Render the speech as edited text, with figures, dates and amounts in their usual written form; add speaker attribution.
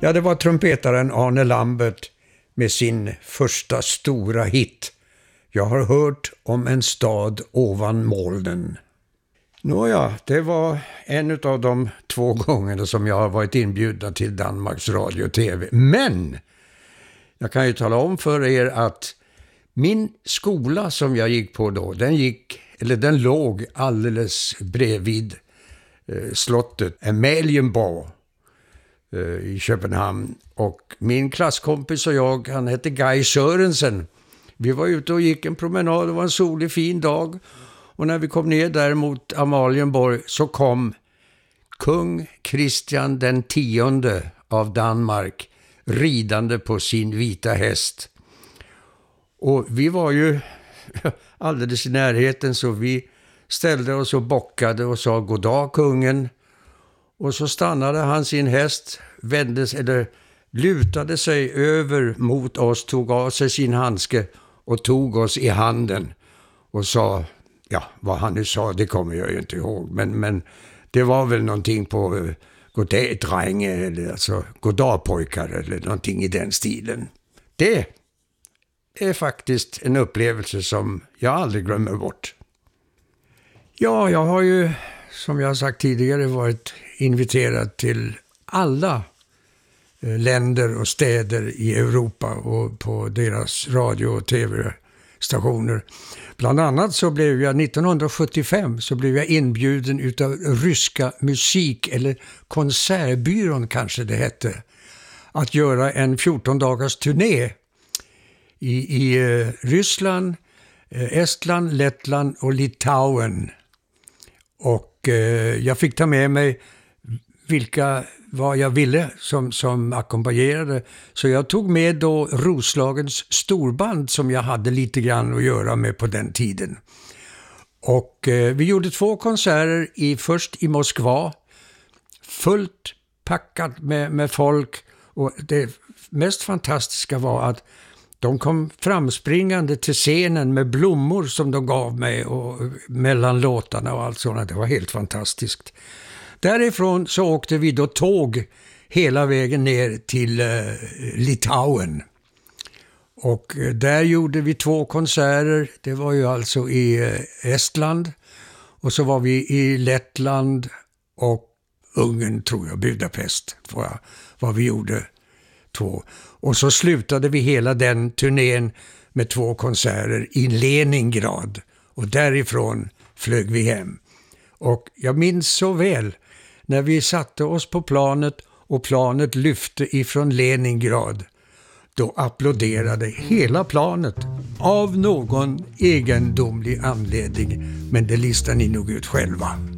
Speaker 1: Ja, det var trumpetaren Arne Lambert med sin första stora hit. Jag har hört om en stad ovan molnen. Nåja, det var en av de 2 gångerna som jag har varit inbjuden till Danmarks Radio och TV. Men jag kan ju tala om för er att min skola som jag gick på då, den låg alldeles bredvid slottet Amalienborg i Köpenhamn. Och min klasskompis och jag, han hette Guy Sørensen. Vi var ute och gick en promenad, det var en solig fin dag. Och när vi kom ner där mot Amalienborg så kom kung Christian den 10:e av Danmark ridande på sin vita häst. Och vi var ju alldeles i närheten, så vi ställde oss och bockade och sa goddag kungen. Och så stannade han sin häst, lutade sig över mot oss, tog av sig sin handske och tog oss i handen och sa, ja, vad han nu sa, det kommer jag ju inte ihåg, men det var väl någonting på goddag dränge, eller alltså goddag pojkar, eller någonting i den stilen. Det är faktiskt en upplevelse som jag aldrig glömmer bort. Ja, jag har ju, som jag har sagt tidigare, varit inviterad till alla länder och städer i Europa och på deras radio- och tv-stationer. Bland annat så blev jag 1975 inbjuden utav ryska musik- eller konsertbyrån kanske det hette, att göra en 14-dagars turné i Ryssland, Estland, Lettland och Litauen. Och jag fick ta med mig vad jag ville som ackompanjerade. Så jag tog med då Roslagens storband som jag hade lite grann att göra med på den tiden. Och vi gjorde 2 konserter, först i Moskva, fullt packat med folk. Och det mest fantastiska var att de kom framspringande till scenen med blommor som de gav mig och mellan låtarna och allt sådant. Det var helt fantastiskt. Därifrån så åkte vi då tåg hela vägen ner till Litauen. Och där gjorde vi 2 konserter. Det var ju alltså i Estland. Och så var vi i Lettland och Ungern, tror jag, Budapest var vi gjorde 2. Och så slutade vi hela den turnén med 2 konserter i Leningrad. Och därifrån flög vi hem. Och jag minns så väl när vi satte oss på planet och planet lyfte ifrån Leningrad. Då applåderade hela planet av någon egendomlig anledning. Men det listar ni nog ut själva.